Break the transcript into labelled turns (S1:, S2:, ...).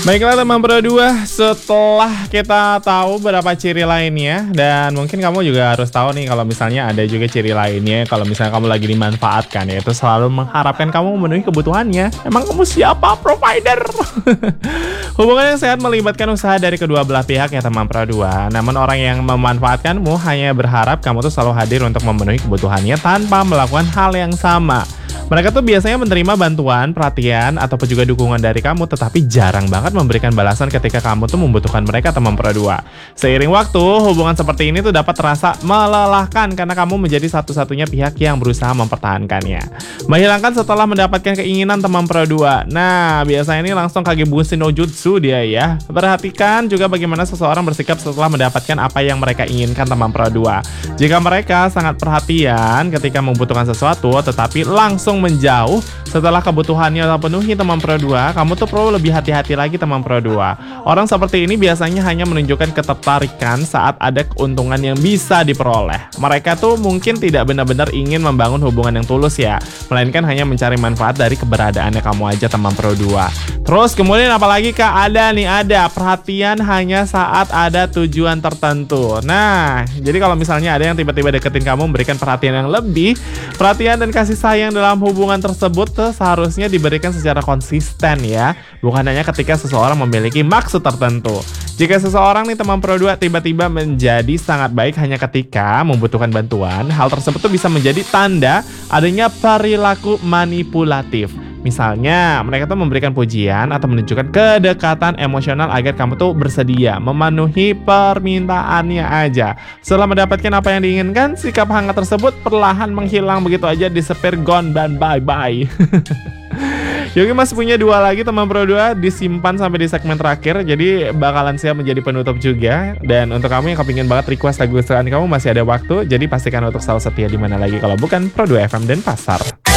S1: Baiklah teman Pro 2, setelah kita tahu beberapa ciri lainnya, dan mungkin kamu juga harus tahu nih kalau misalnya ada juga ciri lainnya kalau misalnya kamu lagi dimanfaatkan, yaitu selalu mengharapkan kamu memenuhi kebutuhannya. Emang kamu siapa, provider? Hubungan yang sehat melibatkan usaha dari kedua belah pihak ya teman Pro 2. Namun orang yang memanfaatkanmu hanya berharap kamu tuh selalu hadir untuk memenuhi kebutuhannya tanpa melakukan hal yang sama. Mereka tuh biasanya menerima bantuan, perhatian, ataupun juga dukungan dari kamu, tetapi jarang banget memberikan balasan ketika kamu tuh membutuhkan mereka teman Pro 2. Seiring waktu, hubungan seperti ini tuh dapat terasa melelahkan karena kamu menjadi satu-satunya pihak yang berusaha mempertahankannya. Menghilangkan setelah mendapatkan keinginan teman Pro 2. Nah, biasanya ini langsung Kagebushi no Jutsu dia ya. Perhatikan juga bagaimana seseorang bersikap setelah mendapatkan apa yang mereka inginkan teman Pro 2. Jika mereka sangat perhatian ketika membutuhkan sesuatu, tetapi langsung menjauh setelah kebutuhannya terpenuhi teman Pro 2, kamu tuh perlu lebih hati-hati lagi teman Pro 2. Orang seperti ini biasanya hanya menunjukkan ketertarikan saat ada keuntungan yang bisa diperoleh. Mereka tuh mungkin tidak benar-benar ingin membangun hubungan yang tulus ya, melainkan hanya mencari manfaat dari keberadaannya kamu aja teman Pro 2. Terus kemudian apalagi kak, ada perhatian hanya saat ada tujuan tertentu. Nah, jadi kalau misalnya ada yang tiba-tiba deketin kamu, memberikan perhatian yang lebih, perhatian dan kasih sayang dalam hubungan tersebut tuh seharusnya diberikan secara konsisten ya, bukan hanya ketika seseorang memiliki maksud tertentu. Jika seseorang nih teman Pro 2 tiba-tiba menjadi sangat baik hanya ketika membutuhkan bantuan, hal tersebut tuh bisa menjadi tanda adanya perilaku manipulatif. Misalnya, mereka tuh memberikan pujian atau menunjukkan kedekatan emosional agar kamu tuh bersedia memenuhi permintaannya aja. Setelah mendapatkan apa yang diinginkan, sikap hangat tersebut perlahan menghilang begitu aja, disappear, gone, dan bye-bye. Yogi masih punya dua lagi teman Pro 2, disimpan sampai di segmen terakhir, jadi bakalan siap menjadi penutup juga. Dan untuk kamu yang kepingin banget request lagu kesukaan kamu, masih ada waktu, jadi pastikan untuk selalu setia di mana lagi kalau bukan Pro 2 FM dan Pasar.